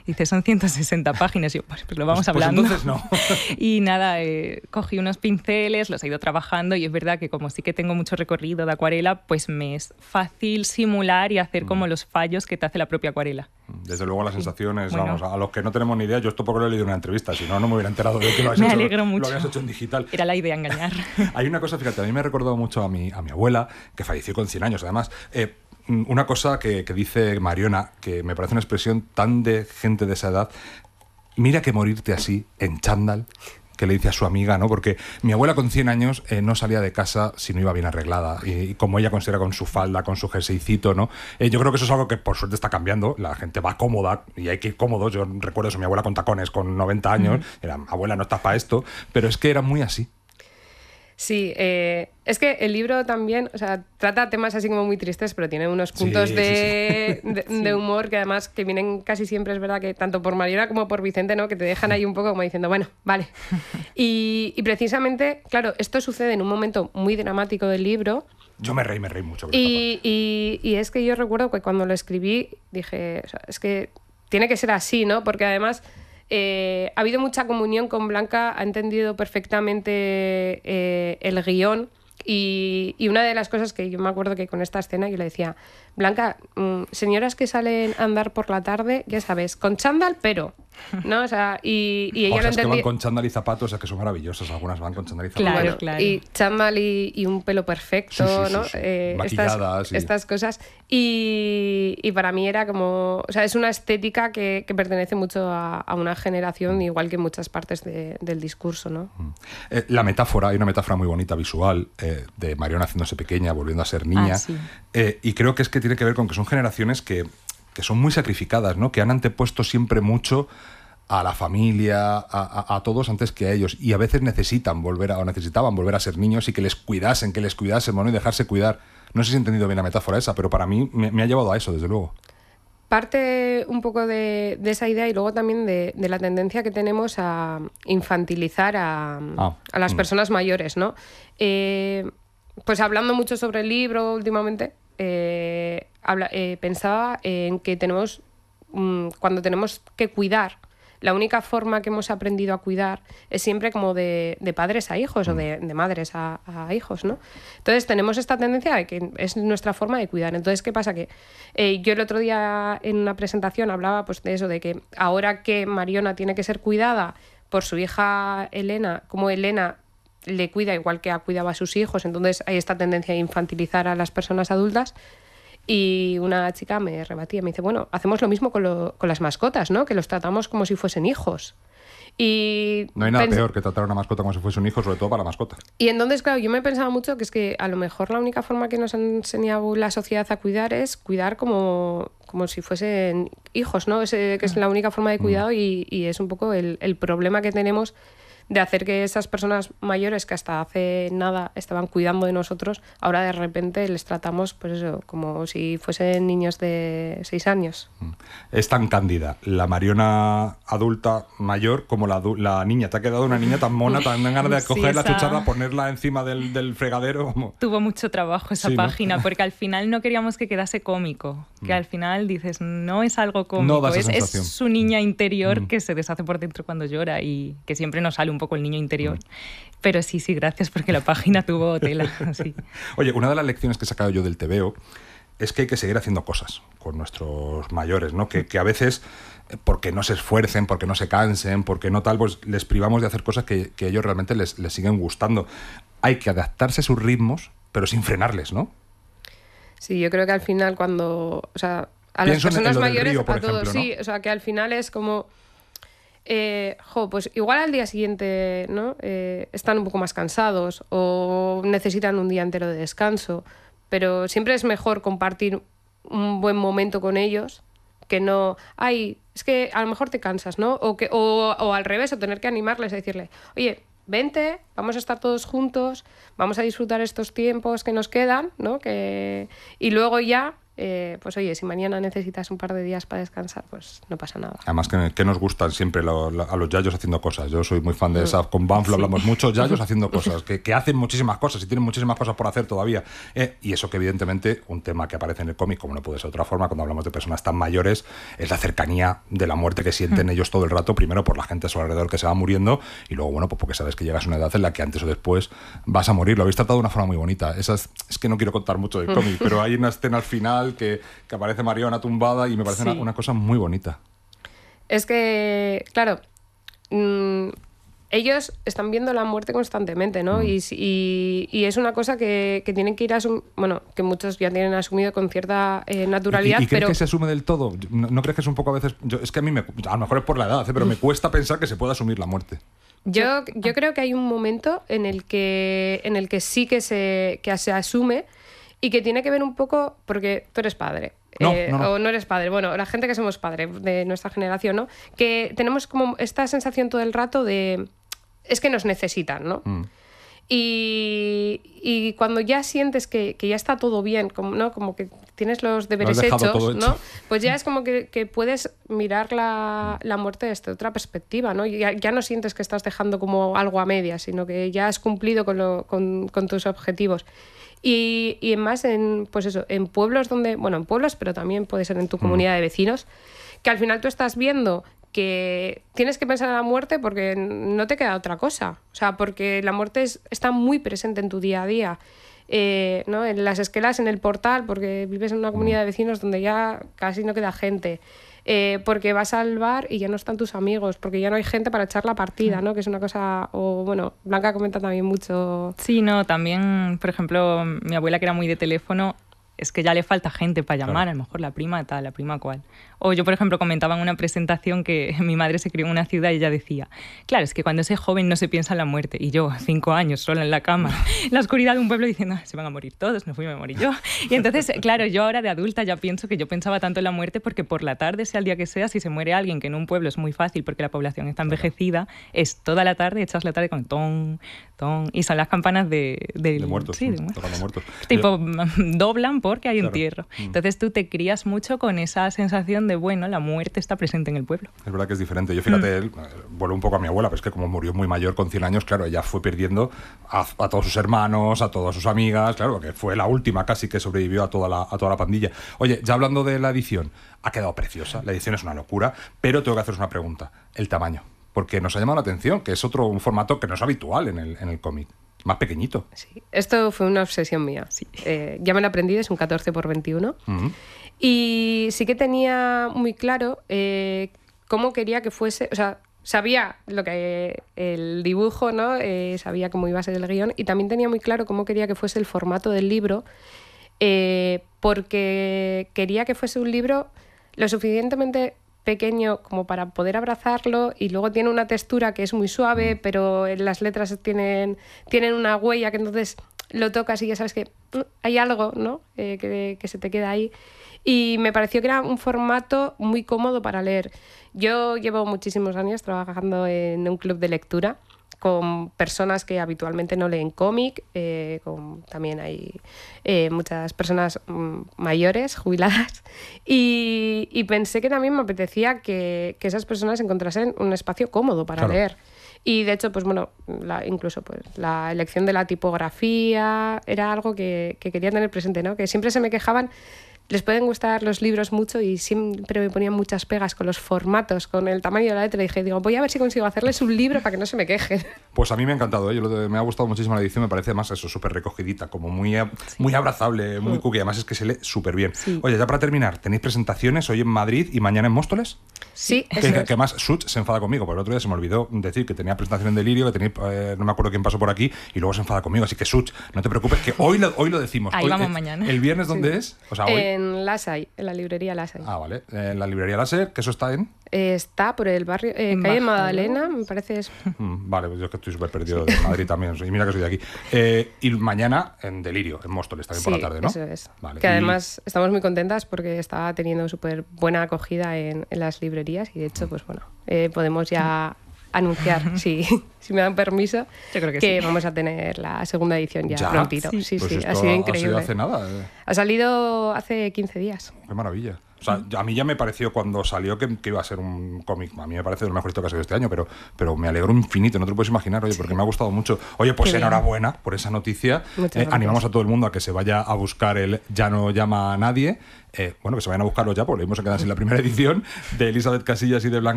Dice, son 160 páginas. Y yo, pues lo vamos pues hablando. Entonces no. Y nada, cogí unos pinceles, los he ido trabajando y es verdad que como sí que tengo mucho recorrido de acuarela, pues me es fácil simular y hacer como los fallos que te hace la propia acuarela. Desde luego las sensaciones, Bueno. vamos, a los que no tenemos ni idea, yo esto porque lo he leído en una entrevista, si no, no me hubiera enterado de que lo Me alegro mucho. habías hecho en digital. Era la idea, engañar. Hay una cosa, fíjate, a mí me ha recordado mucho a mi abuela, que falleció con 100 años además. Una cosa que dice Mariona, que me parece una expresión tan de gente de esa edad: mira que morirte así, en chándal, que le dice a su amiga, ¿no? Porque mi abuela con 100 años no salía de casa si no iba bien arreglada. Y como ella considera, con su falda, con su jerseycito, ¿no? Yo creo que eso es algo que por suerte está cambiando. La gente va cómoda y hay que ir cómodos. Yo recuerdo eso, mi abuela con tacones, con 90 años. Era, abuela, no estás para esto. Pero es que era muy así. Sí, es que el libro también, o sea, trata temas así como muy tristes, pero tiene unos puntos de humor que además que vienen casi siempre, es verdad, que tanto por Mariona como por Vicente, ¿no? Que te dejan ahí un poco como diciendo, bueno, vale. Y precisamente, claro, esto sucede en un momento muy dramático del libro. Yo me reí mucho. Y es que yo recuerdo que cuando lo escribí dije, o sea, es que tiene que ser así, ¿no? Porque además... ha habido mucha comunión con Blanca, ha entendido perfectamente el guión y una de las cosas que yo me acuerdo que con esta escena yo le decía, Blanca, señoras que salen a andar por la tarde, ya sabes, con chándal, pero... ¿no? O sea, y ella Cosas lo entendía. que van con chándal y zapatos, es que son maravillosas. Algunas van con chándal y zapatos. Claro, claro. Y chándal y un pelo perfecto, Sí. ¿no? Maquilladas. Estas cosas. Y para mí era como... O sea, es una estética que pertenece mucho a una generación, igual que en muchas partes del discurso, ¿no? La metáfora, hay una metáfora muy bonita visual de Mariona haciéndose pequeña, volviendo a ser niña. Sí. Y creo que es que tiene que ver con que son generaciones que son muy sacrificadas, ¿no? Que han antepuesto siempre mucho a la familia, a todos antes que a ellos. Y a veces necesitaban volver a ser niños y que les cuidasen, bueno, y dejarse cuidar. No sé si he entendido bien la metáfora esa, pero para mí me ha llevado a eso, desde luego. Parte un poco de esa idea y luego también de la tendencia que tenemos a infantilizar a las personas mayores, ¿no? Pues hablando mucho sobre el libro últimamente, pensaba en que cuando tenemos que cuidar, la única forma que hemos aprendido a cuidar es siempre como de padres a hijos o de madres a hijos, ¿no? Entonces tenemos esta tendencia de que es nuestra forma de cuidar. Entonces, ¿qué pasa? Que yo el otro día en una presentación hablaba pues de eso, de que ahora que Mariona tiene que ser cuidada por su hija Elena, como Elena le cuida igual que ha cuidado a sus hijos, entonces hay esta tendencia a infantilizar a las personas adultas. Y una chica me rebatía, me dice, bueno, hacemos lo mismo con las mascotas, ¿no? Que los tratamos como si fuesen hijos. Y no hay nada peor que tratar a una mascota como si fuese un hijo, sobre todo para la mascota. Y entonces, claro, yo me pensaba mucho que es que a lo mejor la única forma que nos ha enseñado la sociedad a cuidar es cuidar como si fuesen hijos, ¿no? Que es la única forma de cuidado y es un poco el problema que tenemos de hacer que esas personas mayores que hasta hace nada estaban cuidando de nosotros, ahora de repente les tratamos pues eso, como si fuesen niños de 6 años. Es tan cándida la Mariona adulta mayor como la niña. Te ha quedado una niña tan mona, tan ganas de cogerla, chucharla, ponerla encima del fregadero. Como... Tuvo mucho trabajo esa página, ¿no? Porque al final no queríamos que quedase cómico. Que al final dices, no es algo cómico, no da esa es sensación. su niña interior que se deshace por dentro cuando llora y que siempre nos sale un poco el niño interior. Pero sí, gracias porque la página tuvo tela. Sí. Oye, una de las lecciones que he sacado yo del TVO es que hay que seguir haciendo cosas con nuestros mayores, ¿no? Que a veces, porque no se esfuercen, porque no se cansen, porque no tal, pues les privamos de hacer cosas que a ellos realmente les siguen gustando. Hay que adaptarse a sus ritmos, pero sin frenarles, ¿no? Sí, yo creo que al final cuando... O sea, a pienso las personas en lo del mayores, río, por a todos, ejemplo, ¿no? sí. O sea, que al final es como... pues igual al día siguiente, ¿no? Están un poco más cansados o necesitan un día entero de descanso, pero siempre es mejor compartir un buen momento con ellos que no... es que a lo mejor te cansas, ¿no? O al revés, o tener que animarles a decirle, oye, vente, vamos a estar todos juntos, vamos a disfrutar estos tiempos que nos quedan, ¿no? Y luego ya... pues oye, si mañana necesitas un par de días para descansar, pues no pasa nada. Además que nos gustan siempre a los yayos haciendo cosas. Yo soy muy fan de esa. Con Banff lo hablamos mucho, yayos haciendo cosas, que hacen muchísimas cosas y tienen muchísimas cosas por hacer todavía. Y eso que evidentemente, un tema que aparece en el cómic, como no puede ser de otra forma, cuando hablamos de personas tan mayores, es la cercanía de la muerte que sienten ellos todo el rato, primero por la gente a su alrededor que se va muriendo, y luego, bueno, pues porque sabes que llegas a una edad en la que antes o después vas a morir. Lo habéis tratado de una forma muy bonita. Es que no quiero contar mucho del cómic, pero hay una escena al final que aparece Mariona tumbada y me parece una cosa muy bonita. Es que, claro, ellos están viendo la muerte constantemente, ¿no? Y es una cosa que tienen que ir bueno, que muchos ya tienen asumido con cierta naturalidad. ¿Y crees que se asume del todo? ¿No crees que es un poco a veces...? Es que a mí, a lo mejor es por la edad, pero me cuesta pensar que se pueda asumir la muerte. Yo creo que hay un momento en el que sí que se asume, y que tiene que ver un poco, porque tú eres padre. No. O no eres padre. Bueno, la gente que somos padres de nuestra generación, ¿no? Que tenemos como esta sensación todo el rato de... Es que nos necesitan, ¿no? Y cuando ya sientes que ya está todo bien, ¿no? Como que tienes los deberes hechos, ¿no? Pues ya es como que puedes mirar la muerte desde otra perspectiva, ¿no? Ya no sientes que estás dejando como algo a medias, sino que ya has cumplido con tus objetivos. Y más pues eso, en pueblos donde... Bueno, en pueblos, pero también puede ser en tu comunidad de vecinos, que al final tú estás viendo que tienes que pensar en la muerte porque no te queda otra cosa. O sea, porque la muerte está muy presente en tu día a día. ¿No? En las esquelas, en el portal, porque vives en una comunidad de vecinos donde ya casi no queda gente. Porque vas al bar y ya no están tus amigos, porque ya no hay gente para echar la partida, ¿no? Que es una cosa... O bueno, Blanca comenta también mucho... Sí, no, también, por ejemplo, mi abuela, que era muy de teléfono, es que ya le falta gente para llamar, claro. A lo mejor la prima tal, la prima cual. O yo, por ejemplo, comentaba en una presentación que mi madre se crió en una ciudad y ella decía, claro, es que cuando se es joven no se piensa en la muerte. Y yo, 5 años, sola en la cama, en la oscuridad de un pueblo, diciendo, se van a morir todos, no fui a morir yo. Y entonces, claro, yo ahora de adulta ya pienso que yo pensaba tanto en la muerte porque por la tarde, sea el día que sea, si se muere alguien, que en un pueblo es muy fácil porque la población está envejecida, es toda la tarde, echas la tarde con ton, ton, y son las campanas de muertos. Sí, de muertos. Muertos. Tipo, doblan porque hay entierro. Entonces tú te crías mucho con esa sensación de, bueno, la muerte está presente en el pueblo. Es verdad que es diferente. Yo, fíjate, vuelvo un poco a mi abuela, pero es que como murió muy mayor, con 100 años, claro, ella fue perdiendo a todos sus hermanos, a todas sus amigas, claro, que fue la última casi que sobrevivió a toda la pandilla. Oye, ya hablando de la edición, ha quedado preciosa, la edición es una locura, pero tengo que haceros una pregunta, el tamaño, porque nos ha llamado la atención, que es un formato que no es habitual en el cómic. Más pequeñito. Sí, esto fue una obsesión mía. Sí. Ya me lo aprendí, es un 14x21. Y sí que tenía muy claro cómo quería que fuese... O sea, sabía lo que el dibujo, ¿no? Sabía cómo iba a ser el guión. Y también tenía muy claro cómo quería que fuese el formato del libro. Porque quería que fuese un libro lo suficientemente pequeño como para poder abrazarlo, y luego tiene una textura que es muy suave, pero las letras tienen una huella que entonces lo tocas y ya sabes que hay algo, ¿no? Que se te queda ahí. Y me pareció que era un formato muy cómodo para leer. Yo llevo muchísimos años trabajando en un club de lectura con personas que habitualmente no leen cómic, también hay muchas personas mayores, jubiladas, y pensé que también me apetecía que esas personas encontrasen un espacio cómodo para leer. Y de hecho, pues bueno, incluso pues, la elección de la tipografía era algo que quería tener presente, ¿no? Que siempre se me quejaban. Les pueden gustar los libros mucho y siempre me ponían muchas pegas con los formatos, con el tamaño de la letra. Y dije, voy a ver si consigo hacerles un libro para que no se me quejen. Pues a mí me ha encantado, ¿eh? Me ha gustado muchísimo la edición, me parece más eso, súper recogidita, como muy abrazable, muy cookie. Además es que se lee súper bien. Sí. Oye, ya para terminar, ¿tenéis presentaciones hoy en Madrid y mañana en Móstoles? Sí. Que además Such se enfada conmigo, porque el otro día se me olvidó decir que tenía presentación en Delirio, que tenía, no me acuerdo quién pasó por aquí, y luego se enfada conmigo. Así que Such, no te preocupes, que hoy lo decimos. Ahí hoy, vamos mañana. ¿El viernes dónde es? O sea, hoy. En Lasai, en la librería Lasai. Ah, vale. En la librería Láser, ¿que eso está en? Está por el barrio, calle Magdalena, me parece eso. Vale, pues yo es que estoy súper perdido de Madrid también, y mira que soy de aquí. Y mañana en Delirio, en Móstoles, también por la tarde, ¿no? Eso es. Vale. Que además estamos muy contentas porque está teniendo súper buena acogida en las librerías, y de hecho, pues bueno, podemos ya anunciar, si me dan permiso, Yo creo que sí. vamos a tener la segunda edición ya prontito. Sí, Pues sí, esto ha sido increíble. Ha sido hace nada. Ha salido hace 15 días. Qué maravilla. O sea, a mí ya me pareció cuando salió que iba a ser un cómic. A mí me parece de lo mejorito que ha salido este año, pero me alegro infinito, no te lo puedes imaginar, oye, porque me ha gustado mucho. Oye, pues enhorabuena por esa noticia. Animamos a todo el mundo a que se vaya a buscar el Ya no llama a nadie. Bueno, que se vayan a buscarlo ya, porque lo mismo se quedan sin la primera edición de Elizabeth Casillas y de Blanca